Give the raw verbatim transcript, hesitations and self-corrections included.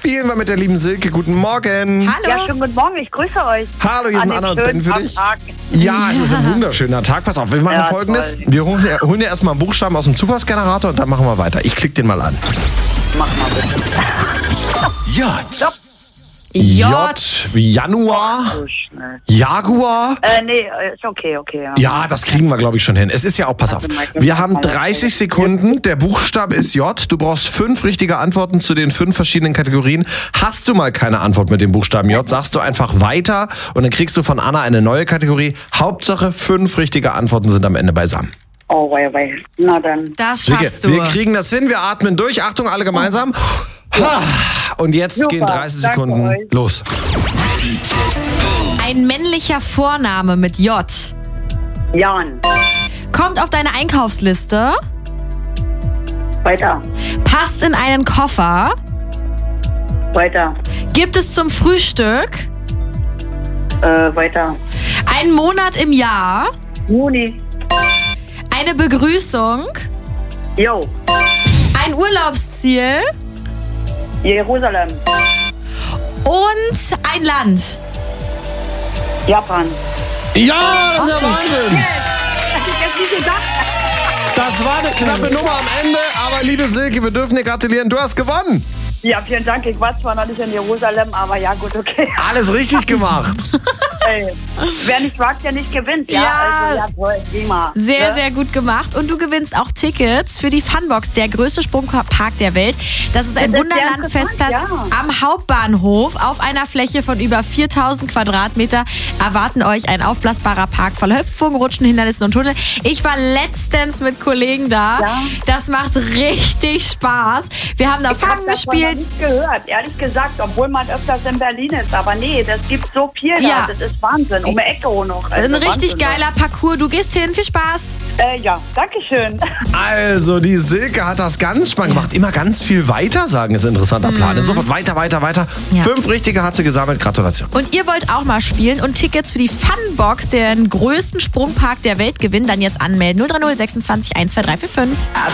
spielen wir mit der lieben Silke. Guten Morgen. Hallo. Ja, schönen guten Morgen. Ich grüße euch. Hallo, hier An sind Anna und den Ben für schönen dich. Tag. Ja, es ist ein wunderschöner Tag. Pass auf, wir machen Ja, Folgendes. toll. Wir holen, holen dir erstmal einen Buchstaben aus dem Zufallsgenerator und dann machen wir weiter. Ich klicke den mal an. Mach mal bitte. J. Stopp. J wie Januar. So schnell. Jaguar. Äh, nee, ist okay, okay. Ja, Ja, das kriegen wir, glaube ich, schon hin. Es ist ja auch, pass auf, wir haben dreißig Sekunden, der Buchstabe ist J, du brauchst fünf richtige Antworten zu den fünf verschiedenen Kategorien. Hast du mal keine Antwort mit dem Buchstaben J, sagst du einfach weiter und dann kriegst du von Anna eine neue Kategorie. Hauptsache, fünf richtige Antworten sind am Ende beisammen. Oh, wei, wei. Na dann. Das Silke, schaffst du. wir kriegen das hin, wir atmen durch. Achtung, alle gemeinsam. Und jetzt Super, gehen dreißig danke Sekunden euch. los. Ein männlicher Vorname mit J Jan. kommt auf deine Einkaufsliste, Weiter. passt in einen Koffer, Weiter. gibt es zum Frühstück, Äh, weiter. einen Monat im Jahr, Juni. eine Begrüßung, Jo. ein Urlaubsziel Jerusalem. und ein Land. Japan. Ja, das ist ja Wahnsinn. Hätte ich jetzt nicht gedacht. Das war eine knappe Nummer am Ende, aber liebe Silke, wir dürfen dir gratulieren, du hast gewonnen. Ja, vielen Dank. Ich war zwar noch nicht in Jerusalem, aber ja, gut, okay. Alles richtig gemacht. Ey, wer nicht wagt, der nicht gewinnt. Ja, Ja. also, ja toll, prima. Sehr, Ne? sehr gut gemacht. Und du gewinnst auch Tickets für die Funbox, der größte Sprungpark der Welt. Das ist ein Das ist sehr Wunderland-Festplatz interessant, ja. am Hauptbahnhof. Auf einer Fläche von über viertausend Quadratmeter erwarten euch ein aufblasbarer Park voller Hüpfungen, Rutschen, Hindernissen und Tunnel. Ich war letztens mit Kollegen da. Ja. Das macht richtig Spaß. Wir haben da Ich habe Fangen das noch gespielt. nicht gehört, ehrlich gesagt, obwohl man öfters in Berlin ist. Aber nee, das gibt so viel Ja. da. Das ist Wahnsinn. Um die Ecke auch noch. Also Ein richtig Wahnsinn. geiler Parcours. Du gehst hin. Viel Spaß. Äh, ja, danke schön. Also, die Silke hat das ganz spannend gemacht. Immer ganz viel weiter sagen, ist ein interessanter Plan. Sofort weiter, weiter, weiter. Ja. Fünf richtige hat sie gesammelt. Gratulation. Und ihr wollt auch mal spielen und Tickets für die Funbox, den größten Sprungpark der Welt, gewinnen, dann jetzt anmelden. null drei null sechsundzwanzig eins zwei drei vier fünf.